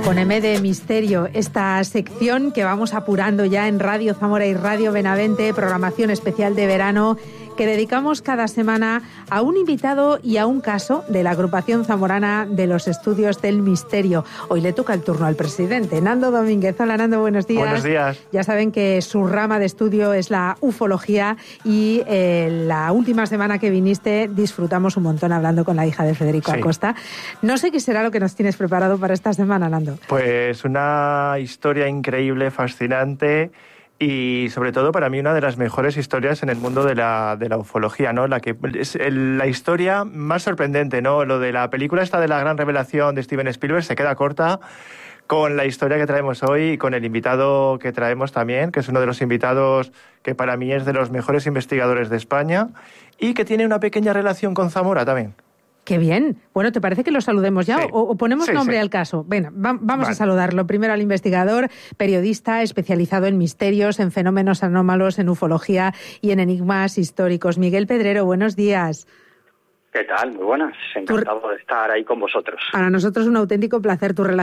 Con M de Misterio, esta sección que vamos apurando ya en Radio Zamora y Radio Benavente, programación especial de verano que dedicamos cada semana a un invitado y a un caso de la agrupación zamorana de los Estudios del Misterio. Hoy le toca el turno al presidente, Nando Domínguez. Hola, Nando, buenos días. Buenos días. Ya saben que su rama de estudio es la ufología y la última semana que viniste disfrutamos un montón hablando con la hija de Federico Acosta. No sé qué será lo que nos tienes preparado para esta semana, Nando. Pues una historia increíble, fascinante y sobre todo para mí una de las mejores historias en el mundo de la ufología, ¿no? La que es la historia más sorprendente, ¿no? Lo de la película esta de la gran revelación de Steven Spielberg se queda corta con la historia que traemos hoy y con el invitado que traemos también, que es uno de los invitados que para mí es de los mejores investigadores de España y que tiene una pequeña relación con Zamora también. ¡Qué bien! Bueno, ¿te parece que lo saludemos ya o ponemos nombre al caso? Venga, vamos a saludarlo. Primero al investigador, periodista especializado en misterios, en fenómenos anómalos, en ufología y en enigmas históricos. Miguel Pedrero, buenos días. ¿Qué tal? Muy buenas. Encantado de estar ahí con vosotros. Para nosotros un auténtico placer. Tu relación